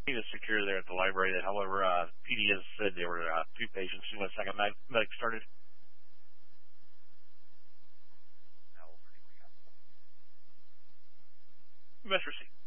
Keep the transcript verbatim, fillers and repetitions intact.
is secure there at the library. However, uh, P D has said there were uh, two patients. You want a second med- medic started? No. Best receipt.